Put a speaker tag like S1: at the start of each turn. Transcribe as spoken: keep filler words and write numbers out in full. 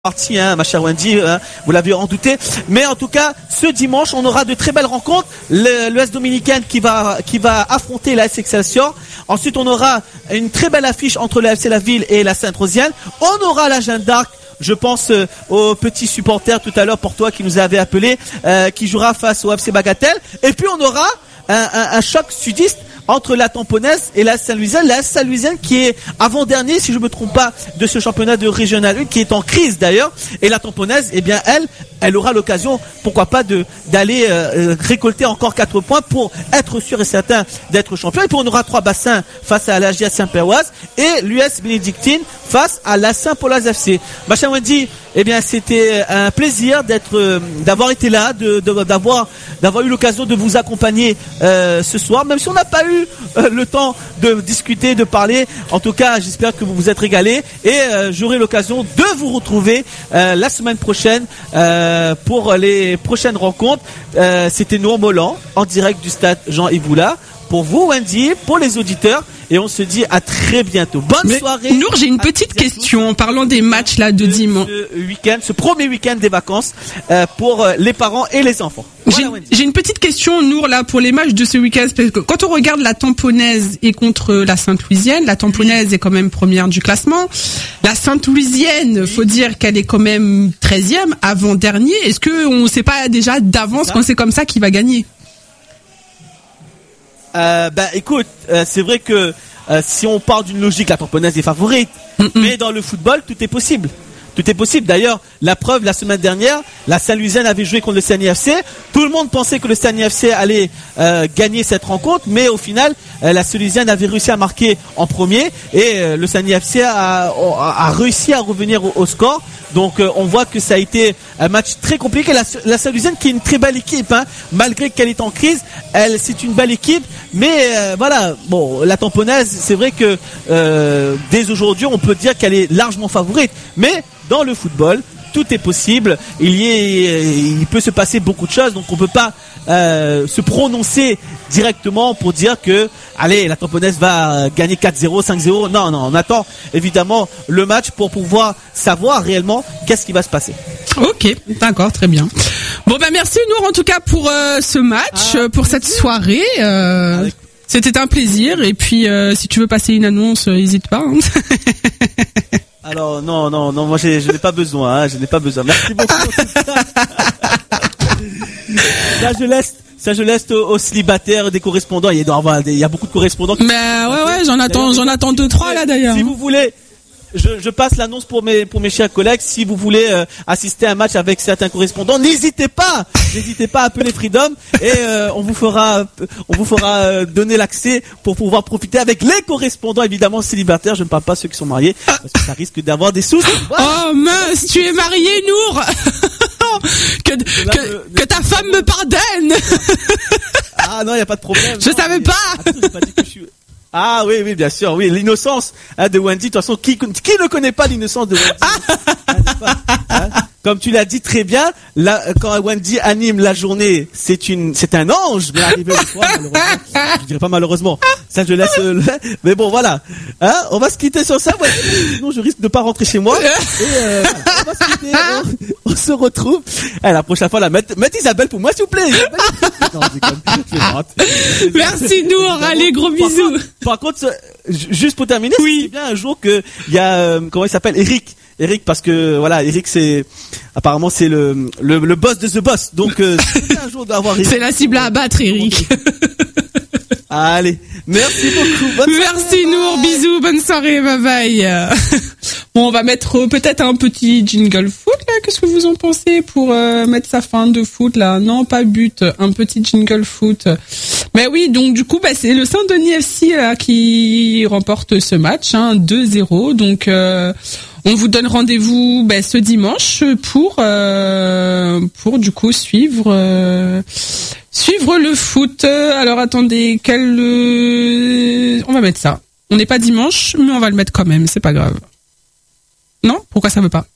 S1: partie, hein, ma chère Wendy, hein, vous l'avez en douté. Mais en tout cas, ce dimanche, on aura de très belles rencontres. Le, l'U S Dominicaine qui va qui va affronter la F C Excelsior. Ensuite, on aura une très belle affiche entre le F C La Ville et la Sainte-Rosienne. On aura la Jeanne d'Arc. Je pense euh, aux petits supporters tout à l'heure pour toi qui nous avait appelé, euh, qui jouera face au F C Bagatelle. Et puis on aura un, un, un choc sudiste entre la Tamponnaise et la Saint-Louisienne. La Saint-Louisienne qui est avant-dernier, si je me trompe pas, de ce championnat de Régional un, qui est en crise d'ailleurs. Et la Tamponnaise, eh bien elle, elle aura l'occasion, pourquoi pas, de d'aller euh, récolter encore quatre points pour être sûr et certain d'être champion. Et puis on aura trois bassins face à la G S Saint-Péroise et l'U S Bénédictine face à la Saint-Paulaz F C. Ma chère Wendy, eh bien c'était un plaisir d'être, euh, d'avoir été là, de, de, d'avoir, d'avoir eu l'occasion de vous accompagner euh, ce soir, même si on n'a pas eu euh, le temps de discuter, de parler. En tout cas, j'espère que vous vous êtes régalés et euh, j'aurai l'occasion de vous retrouver euh, la semaine prochaine euh, pour les prochaines rencontres. Euh, c'était Nour Mollan en direct du stade Jean-Yves Boulard. Pour vous, Wendy, pour les auditeurs, et on se dit à très bientôt. Bonne
S2: Mais
S1: soirée.
S2: Nour, j'ai une petite question en parlant des matchs là de dimanche.
S1: Ce week-end, ce premier week-end des vacances euh, pour euh, les parents et les enfants. Voilà,
S2: j'ai, j'ai une petite question, Nour, là, pour les matchs de ce week-end, parce que quand on regarde la Tamponnaise et contre la Sainte-Louisienne, la Tamponnaise est quand même première du classement. La Sainte-Louisienne, faut dire qu'elle est quand même treizième, avant-dernier. Est-ce que on sait pas déjà d'avance quand c'est comme ça qui va gagner?
S1: Euh, bah écoute, euh, c'est vrai que euh, si on part d'une logique, la Tamponnaise est favorite. Mm-mm. Mais dans le football, tout est possible. Tout est possible. D'ailleurs, la preuve, la semaine dernière, la Saint-Louisienne avait joué contre le C N I F C. Tout le monde pensait que le C N I F C allait euh, gagner cette rencontre, mais au final, euh, la Saint-Louisienne avait réussi à marquer en premier et euh, le C N I F C a, a, a réussi à revenir au, au score. Donc euh, on voit que ça a été un match très compliqué. La, la Saint-Louisienne qui est une très belle équipe, hein, malgré qu'elle est en crise, elle c'est une belle équipe. Mais euh, voilà, bon, la Tamponnaise, c'est vrai que euh, dès aujourd'hui, on peut dire qu'elle est largement favorite. Mais dans le football, tout est possible. Il y est, il peut se passer beaucoup de choses. Donc on peut pas euh, se prononcer directement pour dire que, allez, la Tamponnaise va gagner quatre zéro, cinq zéro. Non, non, on attend évidemment le match pour pouvoir savoir réellement qu'est-ce qui va se passer.
S2: Ok, d'accord, très bien. Bon ben merci Nour en tout cas pour euh, ce match, ah, pour cette soirée. Euh, avec... C'était un plaisir. Et puis euh, si tu veux passer une annonce, n'hésite pas. Hein.
S1: Alors non, non, non, moi j'ai, je n'ai pas besoin, hein, je n'ai pas besoin. Merci beaucoup. Là je laisse, ça je laisse aux, aux célibataires des correspondants. Il doit y avoir, des, il y a beaucoup de correspondants. Qui
S2: Mais ouais, ouais, j'en attends, j'en attends deux, trois là d'ailleurs.
S1: Si vous voulez. Je, je passe l'annonce pour mes pour mes chers collègues. Si vous voulez euh, assister à un match avec certains correspondants, n'hésitez pas, n'hésitez pas à appeler Freedom et euh, on vous fera on vous fera euh, donner l'accès pour pouvoir profiter avec les correspondants évidemment célibataires. Je ne parle pas ceux qui sont mariés parce que ça risque d'avoir des soucis. Voilà.
S2: Oh mince, tu es marié, Nour. que que, que, que ta femme me pardonne.
S1: Ah non, il y a pas de problème.
S2: Je
S1: non,
S2: savais
S1: mais,
S2: pas.
S1: Attends, j'ai pas dit que je suis... Ah oui, oui, bien sûr, oui, l'innocence hein, de Wendy. De toute façon, qui, qui ne connaît pas l'innocence de Wendy hein, hein, comme tu l'as dit très bien, là, quand Wendy anime la journée, c'est une, c'est un ange. Mais arrivé le soir, malheureusement, je dirais pas malheureusement. Ça, je laisse. Euh, mais bon, voilà. Hein, on va se quitter sur ça, Wendy, sinon je risque de pas rentrer chez moi. Et euh, voilà, on va se quitter. On, on se retrouve. Eh, la prochaine fois, là, mettez, mettez Isabelle pour moi, s'il vous plaît. Isabelle. Non, je déconne. Je rentre.
S2: Merci Nour. Allez, gros bisous.
S1: Par contre, juste pour terminer,
S2: oui.
S1: c'est bien un jour que il y a euh, comment il s'appelle Eric, Eric parce que voilà, Eric c'est apparemment c'est le, le le boss de The Boss. Donc euh, c'est bien un jour d'avoir Eric.
S2: C'est la cible à abattre, Eric.
S1: Allez, merci beaucoup. Bonne
S2: merci
S1: soirée,
S2: Nour,
S1: bye.
S2: bisous, bonne soirée, bye bye. Bon, on va mettre peut-être un petit jingle foot là. Qu'est-ce que vous en pensez pour euh, mettre sa fin de foot là? Non, pas but, un petit jingle foot. Mais oui, donc du coup, bah, c'est le Saint-Denis F C là, qui remporte ce match, hein, deux zéro. Donc, euh, on vous donne rendez-vous bah, ce dimanche pour euh, pour du coup suivre euh, suivre le foot. Alors attendez, quel euh, on va mettre ça. On n'est pas dimanche, mais on va le mettre quand même. C'est pas grave. Non? Pourquoi ça veut pas?